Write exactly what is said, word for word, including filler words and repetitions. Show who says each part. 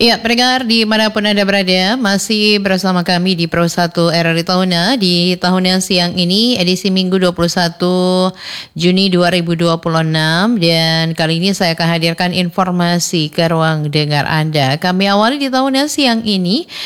Speaker 1: Ya, pendengar dimanapun Anda berada, masih bersama kami di Pro satu R R I Tahuna di Tahuna siang ini, edisi Minggu dua puluh satu Juni dua ribu dua puluh enam, dan kali ini saya akan hadirkan informasi ke ruang dengar Anda. Kami awali di Tahuna siang ini